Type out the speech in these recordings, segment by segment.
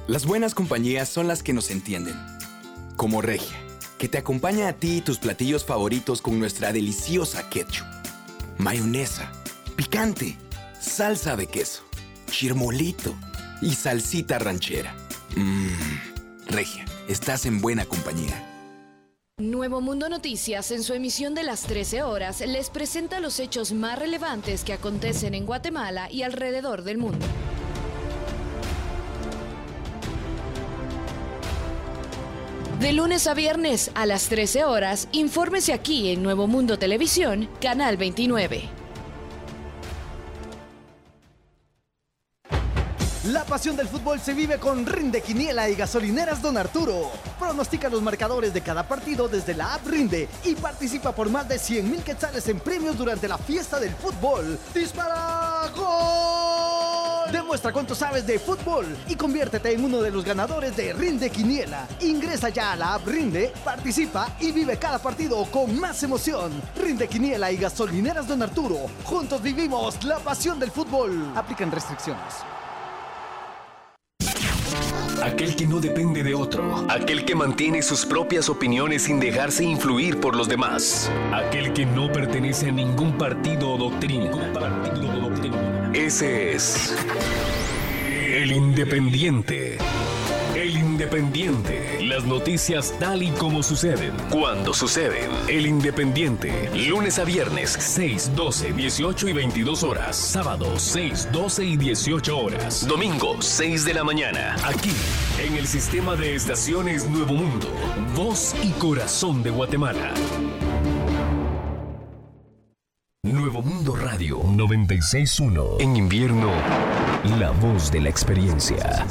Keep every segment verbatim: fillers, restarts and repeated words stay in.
Las buenas compañías son las que nos entienden. Como Regia, que te acompaña a ti y tus platillos favoritos con nuestra deliciosa ketchup, mayonesa, picante, salsa de queso, chirmolito y salsita ranchera. Mmm, Regia, estás en buena compañía. Nuevo Mundo Noticias, en su emisión de las trece horas, les presenta los hechos más relevantes que acontecen en Guatemala y alrededor del mundo. De lunes a viernes a las trece horas, infórmese aquí en Nuevo Mundo Televisión, Canal veintinueve. La pasión del fútbol se vive con Rinde Quiniela y Gasolineras Don Arturo. Pronostica los marcadores de cada partido desde la app Rinde y participa por más de cien mil quetzales en premios durante la fiesta del fútbol. ¡Dispara! ¡Gol! Demuestra cuánto sabes de fútbol y conviértete en uno de los ganadores de Rinde Quiniela. Ingresa ya a la app Rinde, participa y vive cada partido con más emoción. Rinde Quiniela y Gasolineras Don Arturo. Juntos vivimos la pasión del fútbol. Aplican restricciones. Aquel que no depende de otro. Aquel que mantiene sus propias opiniones sin dejarse influir por los demás. Aquel que no pertenece a ningún partido o doctrina. Partido o doctrina. Ese es el Independiente. El Independiente. Las noticias tal y como suceden, cuando suceden. El Independiente. Lunes a viernes, seis, doce, dieciocho y veintidós horas. Sábado, seis, doce y dieciocho horas. Domingo, seis de la mañana. Aquí, en el sistema de estaciones Nuevo Mundo. Voz y corazón de Guatemala. Nuevo Mundo Radio noventa y seis punto uno. En invierno, la voz de la experiencia.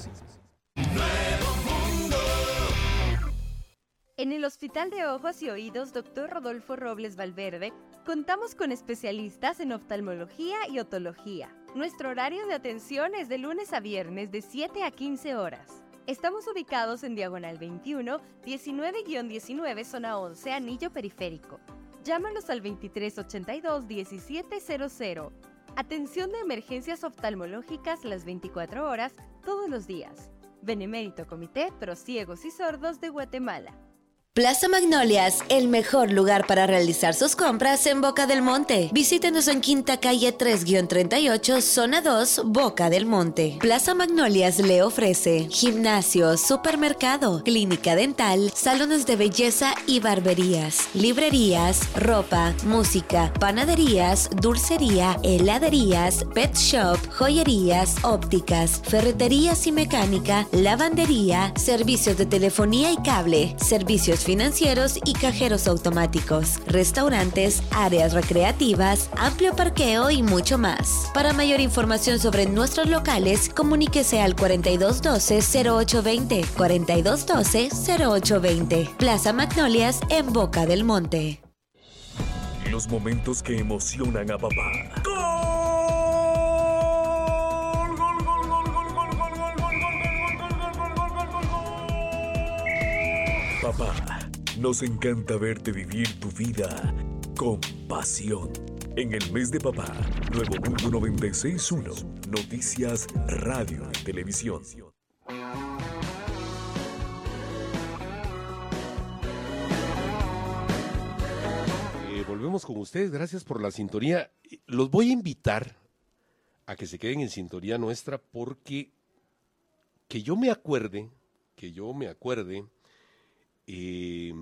En el Hospital de Ojos y Oídos doctor Rodolfo Robles Valverde, contamos con especialistas en oftalmología y otología. Nuestro horario de atención es de lunes a viernes de siete a quince horas. Estamos ubicados en Diagonal veintiuno, diecinueve diecinueve, zona once, Anillo Periférico. Llámanos al veintitrés ochenta y dos, diecisiete cero cero. Atención de emergencias oftalmológicas las veinticuatro horas, todos los días. Benemérito Comité Pro Ciegos y Sordos de Guatemala. Plaza Magnolias, el mejor lugar para realizar sus compras en Boca del Monte. Visítenos en Quinta Calle tres treinta y ocho, Zona dos, Boca del Monte. Plaza Magnolias le ofrece gimnasio, supermercado, clínica dental, salones de belleza y barberías, librerías, ropa, música, panaderías, dulcería, heladerías, pet shop, joyerías, ópticas, ferreterías y mecánica, lavandería, servicios de telefonía y cable, servicios financieros y cajeros automáticos, restaurantes, áreas recreativas, amplio parqueo y mucho más. Para mayor información sobre nuestros locales, comuníquese al cuarenta y dos doce, cero ocho veinte, cuarenta y dos doce, cero ocho veinte. Plaza Magnolias en Boca del Monte. Los momentos que emocionan a papá. Papá, nos encanta verte vivir tu vida con pasión. En el mes de papá, Nuevo Mundo noventa y seis punto uno, noticias, radio y televisión. Eh, volvemos con ustedes, gracias por la sintonía. Los voy a invitar a que se queden en sintonía nuestra porque que yo me acuerde, que yo me acuerde, Eh,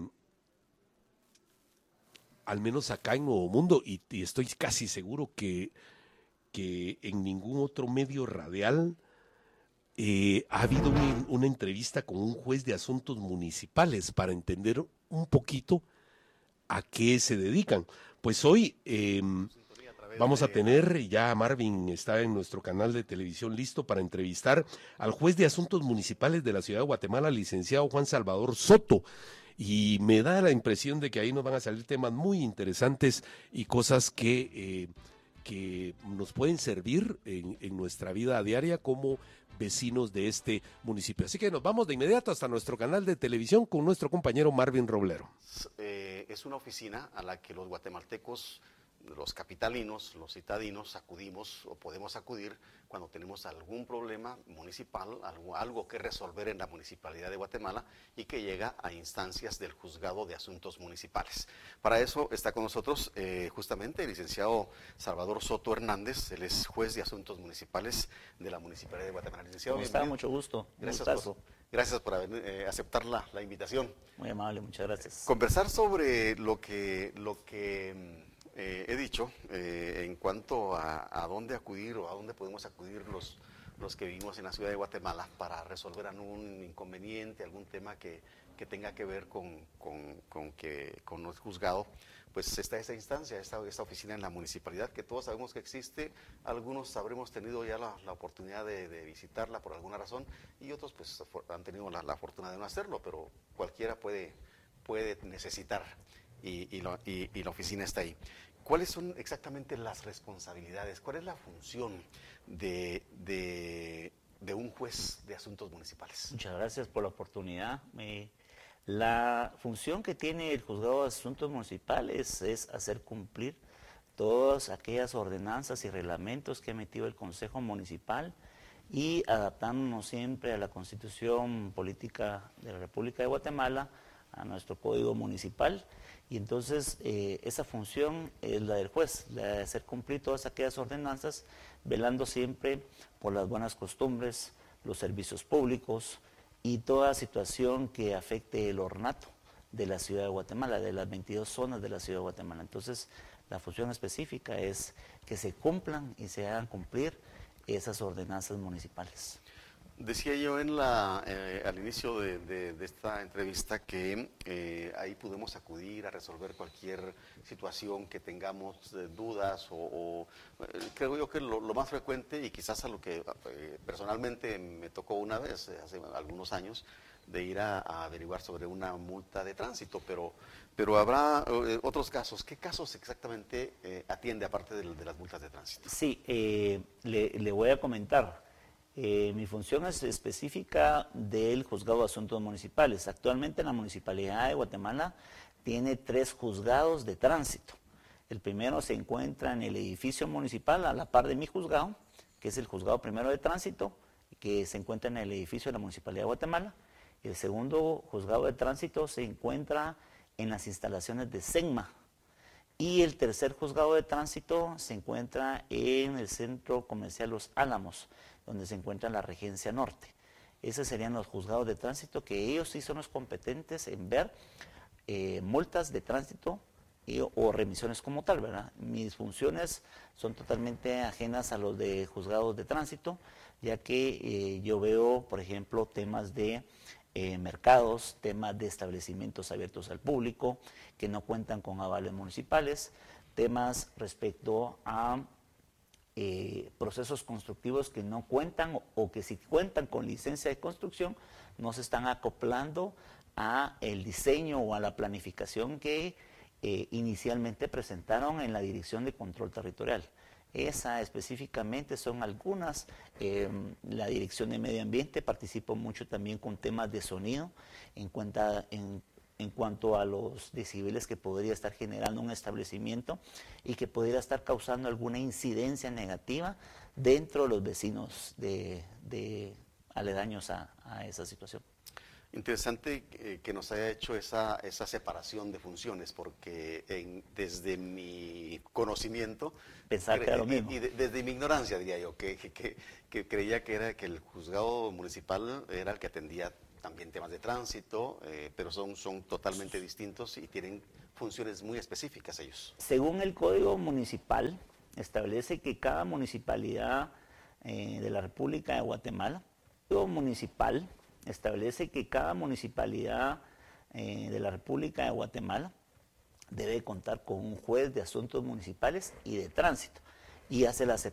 al menos acá en Nuevo Mundo, y, y estoy casi seguro que, que en ningún otro medio radial eh, ha habido una, una entrevista con un juez de asuntos municipales para entender un poquito a qué se dedican. Pues hoy eh, vamos a tener, ya Marvin está en nuestro canal de televisión listo para entrevistar al juez de asuntos municipales de la ciudad de Guatemala, licenciado Juan Salvador Soto, y me da la impresión de que ahí nos van a salir temas muy interesantes y cosas que, eh, que nos pueden servir en, en nuestra vida diaria como vecinos de este municipio. Así que nos vamos de inmediato hasta nuestro canal de televisión con nuestro compañero Marvin Roblero. Eh, es una oficina a la que los guatemaltecos los capitalinos, los citadinos, acudimos o podemos acudir cuando tenemos algún problema municipal, algo, algo que resolver en la Municipalidad de Guatemala y que llega a instancias del Juzgado de Asuntos Municipales. Para eso está con nosotros eh, justamente el licenciado Salvador Soto Hernández, él es juez de Asuntos Municipales de la Municipalidad de Guatemala. Licenciado, ¿cómo está? Mucho gusto. Gracias por, gracias por haber, eh, aceptar la, la invitación. Muy amable, muchas gracias. Conversar sobre lo que, lo que eh, he dicho eh, en cuanto a, a dónde acudir o a dónde podemos acudir los, los que vivimos en la ciudad de Guatemala para resolver algún inconveniente, algún tema que, que tenga que ver con, con, con, que, con el juzgado. Pues está esa instancia, esta, esta oficina en la municipalidad que todos sabemos que existe, algunos habremos tenido ya la, la oportunidad de, de visitarla por alguna razón y otros pues han tenido la, la fortuna de no hacerlo, pero cualquiera puede, puede necesitar y, y, lo, y, y la oficina está ahí. ¿Cuáles son exactamente las responsabilidades? ¿Cuál es la función de, de, de un juez de asuntos municipales? Muchas gracias por la oportunidad. Me... La función que tiene el Juzgado de Asuntos Municipales es hacer cumplir todas aquellas ordenanzas y reglamentos que ha emitido el Consejo Municipal y adaptándonos siempre a la Constitución Política de la República de Guatemala, a nuestro Código Municipal. Y entonces eh, esa función es la del juez, la de hacer cumplir todas aquellas ordenanzas, velando siempre por las buenas costumbres, los servicios públicos, y toda situación que afecte el ornato de la ciudad de Guatemala, de las veintidós zonas de la ciudad de Guatemala. Entonces, la función específica es que se cumplan y se hagan cumplir esas ordenanzas municipales. Decía yo en la, eh, al inicio de, de, de esta entrevista que eh, ahí podemos acudir a resolver cualquier situación que tengamos eh, dudas o, o eh, creo yo que lo, lo más frecuente y quizás a lo que eh, personalmente me tocó una vez, eh, hace algunos años, de ir a, a averiguar sobre una multa de tránsito, pero, pero habrá eh, otros casos. ¿Qué casos exactamente eh, atiende aparte de, de las multas de tránsito? Sí, eh, le, le voy a comentar. Eh, mi función es específica del Juzgado de Asuntos Municipales. Actualmente la Municipalidad de Guatemala tiene tres juzgados de tránsito. El primero se encuentra en el edificio municipal a la par de mi juzgado, que es el Juzgado Primero de Tránsito, que se encuentra en el edificio de la Municipalidad de Guatemala. El segundo juzgado de tránsito se encuentra en las instalaciones de SEGMA. Y el tercer juzgado de tránsito se encuentra en el Centro Comercial Los Álamos, donde se encuentra la Regencia Norte. Esos serían los juzgados de tránsito, que ellos sí son los competentes en ver eh, multas de tránsito y, o remisiones como tal, ¿verdad? Mis funciones son totalmente ajenas a los de juzgados de tránsito, ya que eh, yo veo, por ejemplo, temas de eh, mercados, temas de establecimientos abiertos al público, que no cuentan con avales municipales, temas respecto a Eh, procesos constructivos que no cuentan o, o que si cuentan con licencia de construcción no se están acoplando a el diseño o a la planificación que eh, inicialmente presentaron en la Dirección de Control Territorial. Esa específicamente son algunas. Eh, la Dirección de Medio Ambiente participa mucho también con temas de sonido en cuenta en en cuanto a los decibeles que podría estar generando un establecimiento y que pudiera estar causando alguna incidencia negativa dentro de los vecinos de, de aledaños a, a esa situación. Interesante eh, que nos haya hecho esa, esa separación de funciones, porque en, desde mi conocimiento, pensar que era lo mismo. Y, y de, desde mi ignorancia, diría yo, que, que, que, que creía que era que el juzgado municipal era el que atendía también temas de tránsito, eh, pero son, son totalmente distintos y tienen funciones muy específicas ellos. Según el Código Municipal, establece que cada municipalidad eh, de la República de Guatemala, el Código Municipal establece que cada municipalidad eh, de la República de Guatemala debe contar con un juez de asuntos municipales y de tránsito, y hace la separación